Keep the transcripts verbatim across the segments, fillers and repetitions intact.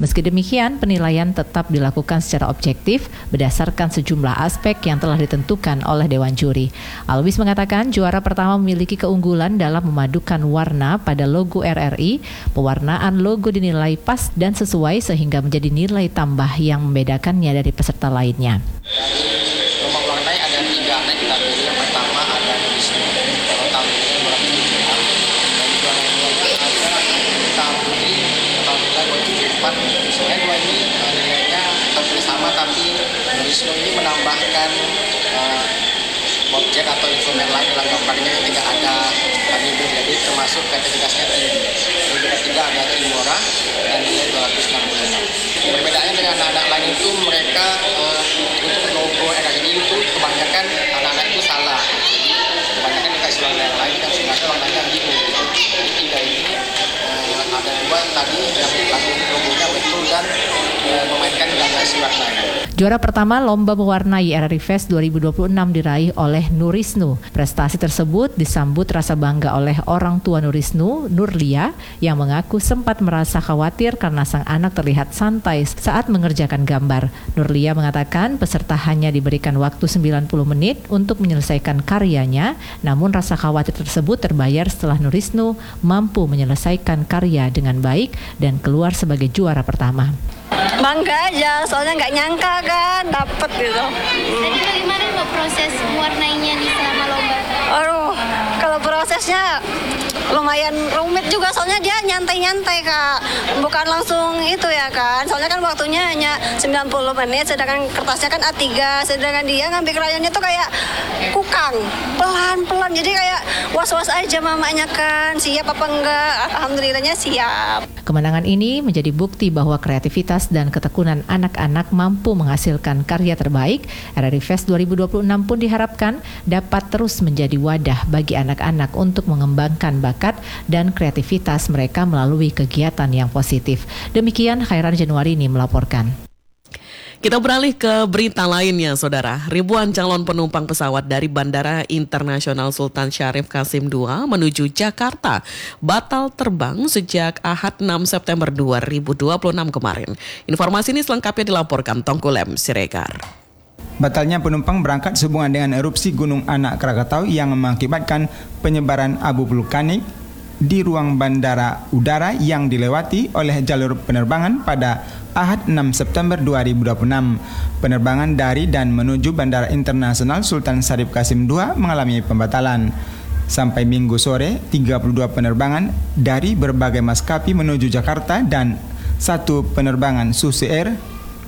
Meski demikian, penilaian tetap dilakukan secara objektif berdasarkan sejumlah aspek yang telah ditentukan oleh Dewan Juri. Alwis mengatakan juara pertama memiliki keunggulan dalam memadukan warna pada logo R R I. Pewarnaan logo dinilai pas dan sesuai sehingga menjadi nilai tambah yang membedakannya dari peserta lainnya. Lomba warna ada tiga yang kita pilih. Yang pertama ada Wisnu, kalau tahun ini berapa tujuh enam, dan juara keduanya ada kita pilih alhamdulillah dua tujuh empat. Sebenarnya dua ini uh, nilainya hampir sama, tapi Wisnu ini menambahkan uh, objek atau instrumen lain dalam gambarnya yang tidak ada tadi itu, jadi termasuk kreativitasnya tinggi. Yang ketiga ada Timora dan nilai dua ratus enam puluh enam. Perbedaannya dengan anak-anak lain itu mereka uh, untuk logo R R I itu kebanyakan anak-anak itu salah. Jadi kebanyakan dikasih warna yang lain kan sebenarnya warnanya biru. Jadi tiga ini uh, ada dua tadi yang lagu logonya betul dan uh, memainkan gradasi warnanya. Juara pertama Lomba Mewarnai R R I Fest dua ribu dua puluh enam diraih oleh Nurisnu. Prestasi tersebut disambut rasa bangga oleh orang tua Nurisnu, Nurlia, yang mengaku sempat merasa khawatir karena sang anak terlihat santai saat mengerjakan gambar. Nurlia mengatakan peserta hanya diberikan waktu sembilan puluh menit untuk menyelesaikan karyanya, namun rasa khawatir tersebut terbayar setelah Nurisnu mampu menyelesaikan karya dengan baik dan keluar sebagai juara pertama. Bangga aja, soalnya nggak nyangka kan dapet gitu. Jadi bagaimana mbak proses mewarnainya nih selama lomba? Aduh, kalau prosesnya lumayan rumit juga, soalnya dia nyantai-nyantai kak, bukan langsung itu ya kan. Soalnya kan waktunya hanya sembilan puluh menit, sedangkan kertasnya kan A tiga, sedangkan dia ngambil krayonnya tuh kayak kukang, pelan-pelan. Jadi kayak was-was aja mamanya kan, siap apa enggak. Alhamdulillahnya siap. Kemenangan ini menjadi bukti bahwa kreativitas dan ketekunan anak-anak mampu menghasilkan karya terbaik. R R I Fest dua ribu dua puluh enam pun diharapkan dapat terus menjadi wadah bagi anak-anak untuk mengembangkan bakat dan kreativitas mereka melalui kegiatan yang positif. Demikian Khairan Januarini melaporkan. Kita beralih ke berita lainnya, Saudara. Ribuan calon penumpang pesawat dari Bandara Internasional Sultan Syarif Qasim dua menuju Jakarta batal terbang sejak Ahad enam September dua ribu dua puluh enam kemarin. Informasi ini selengkapnya dilaporkan Tongkulem Siregar. Batalnya penumpang berangkat sehubungan dengan erupsi Gunung Anak Krakatau yang mengakibatkan penyebaran abu vulkanik di ruang bandara udara yang dilewati oleh jalur penerbangan pada Ahad enam September dua ribu dua puluh enam. Penerbangan dari dan menuju Bandara Internasional Sultan Syarif Qasim dua mengalami pembatalan. Sampai Minggu sore, tiga puluh dua penerbangan dari berbagai maskapai menuju Jakarta dan satu penerbangan Susi Air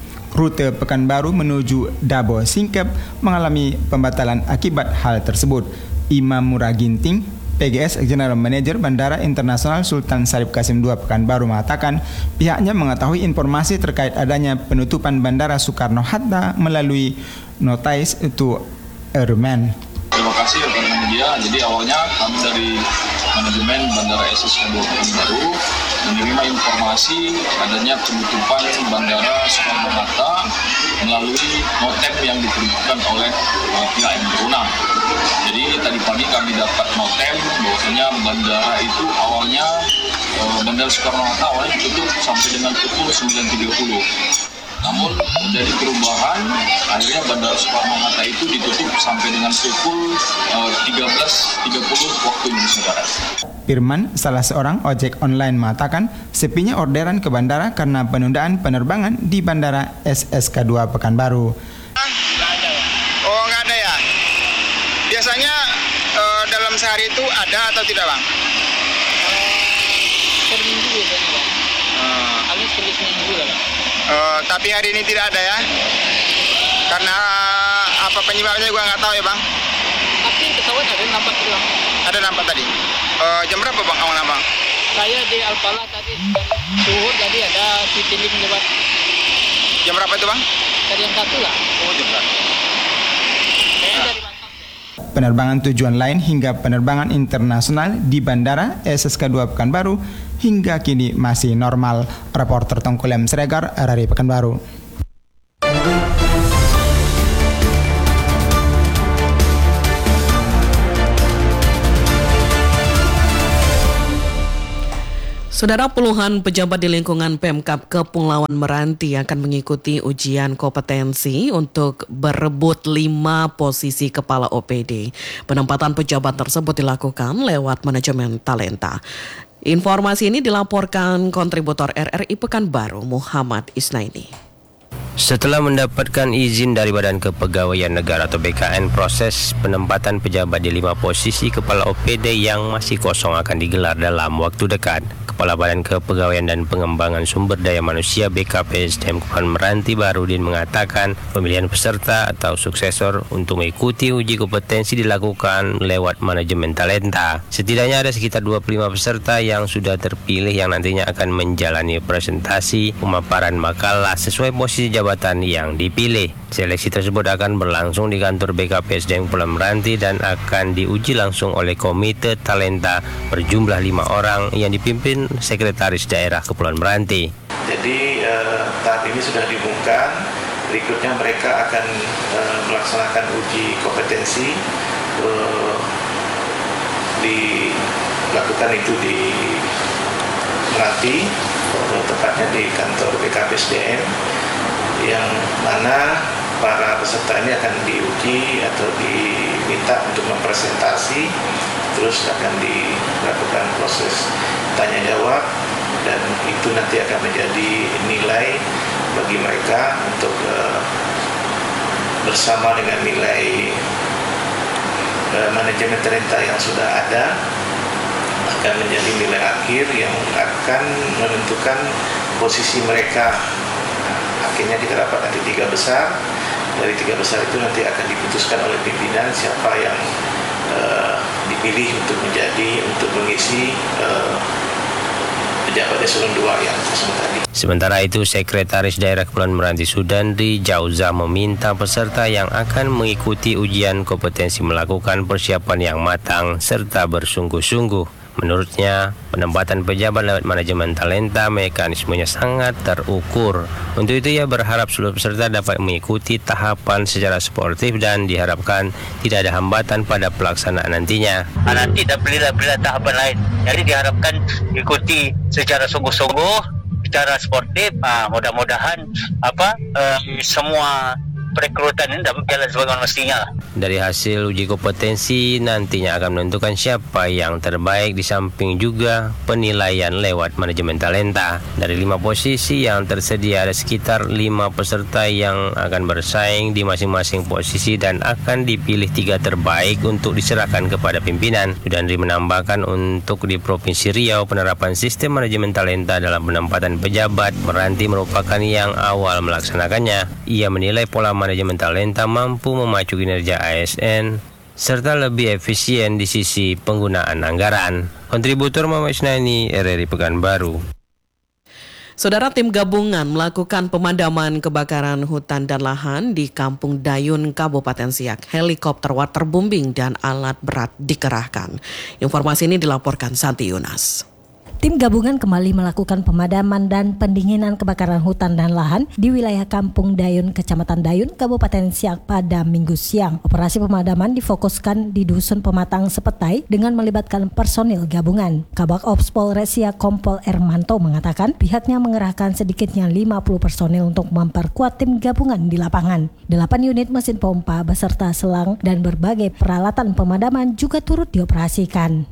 rute Pekanbaru menuju Dabo Singkep mengalami pembatalan akibat hal tersebut. Imam Murah Ginting, P G S General Manager Bandara Internasional Sultan Syarif Qasim dua Pekanbaru mengatakan pihaknya mengetahui informasi terkait adanya penutupan Bandara Soekarno-Hatta melalui notice to airmen. Terima kasih kepada media. Jadi awalnya kami dari manajemen Bandara S S K dua Pekanbaru menerima informasi adanya penutupan Bandara Soekarno-Hatta melalui notem yang diterbitkan oleh uh, pihak yang berwenang. Jadi tadi pagi kami dapat notem bahwasanya bandara itu awalnya uh, Bandara Soekarno-Hatta awalnya ditutup sampai dengan pukul sembilan tiga puluh. Namun dari perubahan akhirnya Bandara Soekarno-Hatta itu ditutup sampai dengan pukul uh, tiga belas tiga puluh waktu Indonesia Barat. Firman, salah seorang ojek online mengatakan sepinya orderan ke bandara karena penundaan penerbangan di Bandara S S K dua Pekanbaru. Nggak ada ya? Oh nggak ada ya? Biasanya uh, dalam sehari itu ada atau tidak bang? Per minggu biasanya bang. Uh, Alias per minggu lah bang. uh, tapi hari ini tidak ada ya? Karena apa penyebabnya gue nggak tahu ya bang? Tapi pesawat ada nampak hilang. Ada nampak tadi? Uh, jam berapa bang awalnya bang? Saya di Alpala tadi suhur tadi ada Citylink lewat. Jam berapa itu bang? Dari yang satu lah. Oh jam berapa? Kayaknya dari Batam. Penerbangan tujuan lain hingga penerbangan internasional di Bandara S S K dua Pekanbaru hingga kini masih normal. Reporter Tongkulem Siregar, R R I Pekanbaru. Saudara, puluhan pejabat di lingkungan Pemkab Kepulauan Meranti akan mengikuti ujian kompetensi untuk berebut lima posisi kepala O P D. Penempatan pejabat tersebut dilakukan lewat manajemen talenta. Informasi ini dilaporkan kontributor R R I Pekanbaru Muhammad Isnaini. Setelah mendapatkan izin dari Badan Kepegawaian Negara atau B K N, proses penempatan pejabat di lima posisi kepala O P D yang masih kosong akan digelar dalam waktu dekat. Kepala Badan Kepegawaian dan Pengembangan Sumber Daya Manusia B K P S D M Kepulauan Meranti Barudin mengatakan pemilihan peserta atau suksesor untuk mengikuti uji kompetensi dilakukan lewat manajemen talenta. Setidaknya ada sekitar dua puluh lima peserta yang sudah terpilih yang nantinya akan menjalani presentasi pemaparan makalah sesuai posisi jabatan yang dipilih. Seleksi tersebut akan berlangsung di kantor B K P S D M Kepulauan Meranti dan akan diuji langsung oleh Komite Talenta berjumlah lima orang yang dipimpin Sekretaris Daerah Kepulauan Meranti. Jadi eh, tahap ini sudah diumumkan. Berikutnya mereka akan eh, melaksanakan uji kompetensi. Eh, dilakukan itu di Meranti, eh, tepatnya di kantor B K P S D M, yang mana para peserta ini akan diuji atau diminta untuk mempresentasi, terus akan dilakukan proses tanya jawab, dan itu nanti akan menjadi nilai bagi mereka untuk uh, bersama dengan nilai uh, manajemen talenta yang sudah ada akan menjadi nilai akhir yang akan menentukan posisi mereka. Akhirnya kita dapat nanti tiga besar. Dari tiga besar itu nanti akan diputuskan oleh pimpinan siapa yang uh, dipilih untuk menjadi untuk mengisi uh, pejabat eselon dua yang kosong tadi. Sementara itu, Sekretaris Daerah Kepulauan Meranti Sudandri Jauza meminta peserta yang akan mengikuti ujian kompetensi melakukan persiapan yang matang serta bersungguh-sungguh. Menurutnya, penempatan pejabat lewat manajemen talenta mekanismenya sangat terukur. Untuk itu, ia berharap seluruh peserta dapat mengikuti tahapan secara sportif dan diharapkan tidak ada hambatan pada pelaksanaan nantinya. Nanti tidak beli-beli tahapan lain. Jadi diharapkan ikuti secara sungguh-sungguh, secara sportif. Ah, mudah-mudahan apa eh, semua perekrutan ini dapat jalan sebagaimana mestinya. Dari hasil uji kompetensi nantinya akan menentukan siapa yang terbaik, di samping juga penilaian lewat manajemen talenta. Dari lima posisi yang tersedia ada sekitar lima peserta yang akan bersaing di masing-masing posisi dan akan dipilih tiga terbaik untuk diserahkan kepada pimpinan. Sudandri menambahkan untuk di Provinsi Riau penerapan sistem manajemen talenta dalam penempatan pejabat Meranti merupakan yang awal melaksanakannya. Ia menilai pola manajemen talenta mampu memacu kinerja A S N serta lebih efisien di sisi penggunaan anggaran. Kontributor Muhammad Isnaini, R R I Pekanbaru. Saudara, tim gabungan melakukan pemadaman kebakaran hutan dan lahan di Kampung Dayun, Kabupaten Siak. Helikopter waterbombing dan alat berat dikerahkan. Informasi ini dilaporkan Santi Yunas. Tim gabungan kembali melakukan pemadaman dan pendinginan kebakaran hutan dan lahan di wilayah Kampung Dayun, Kecamatan Dayun, Kabupaten Siak pada Minggu siang. Operasi pemadaman difokuskan di Dusun Pematang Sepetai dengan melibatkan personil gabungan. Kabak Ops Polres Siak Kompol Ermanto mengatakan pihaknya mengerahkan sedikitnya lima puluh personil untuk memperkuat tim gabungan di lapangan. delapan unit mesin pompa beserta selang dan berbagai peralatan pemadaman juga turut dioperasikan.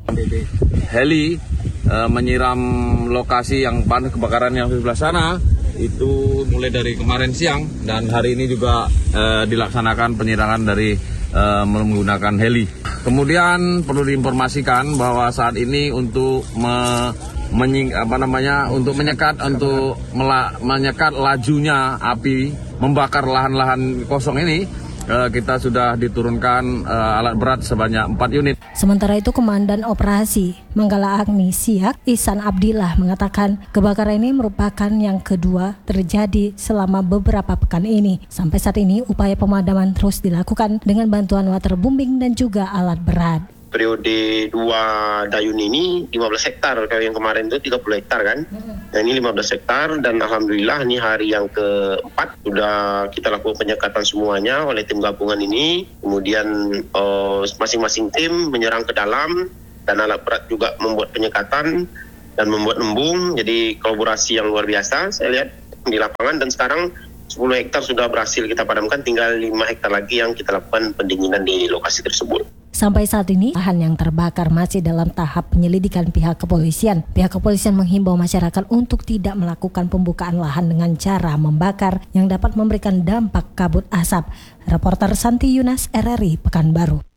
Heli uh, menyiram lokasi yang panas kebakaran yang sebelah sana itu mulai dari kemarin siang, dan hari ini juga uh, dilaksanakan penyirangan dari uh, menggunakan heli. Kemudian perlu diinformasikan bahwa saat ini untuk me, menying, apa namanya untuk menyekat untuk mela, menyekat lajunya api membakar lahan-lahan kosong ini, kita sudah diturunkan uh, alat berat sebanyak empat unit. Sementara itu, Komandan Operasi Manggala Agni Siak, Ihsan Abdillah mengatakan kebakaran ini merupakan yang kedua terjadi selama beberapa pekan ini. Sampai saat ini, upaya pemadaman terus dilakukan dengan bantuan waterbombing dan juga alat berat. Periode dua Dayun ini lima belas hektar, kalau yang kemarin itu tiga puluh hektar kan. Nah, ini lima belas hektar, dan alhamdulillah ini hari yang keempat sudah kita lakukan penyekatan semuanya oleh tim gabungan ini. Kemudian uh, masing-masing tim menyerang ke dalam dan alat berat juga membuat penyekatan. dan membuat embung. Jadi kolaborasi yang luar biasa saya lihat di lapangan, dan sekarang sepuluh hektar sudah berhasil kita padamkan, tinggal lima hektar lagi yang kita lakukan pendinginan di lokasi tersebut. Sampai saat ini, lahan yang terbakar masih dalam tahap penyelidikan pihak kepolisian. Pihak kepolisian menghimbau masyarakat untuk tidak melakukan pembukaan lahan dengan cara membakar yang dapat memberikan dampak kabut asap. Reporter Santi Yunas, R R I, Pekanbaru.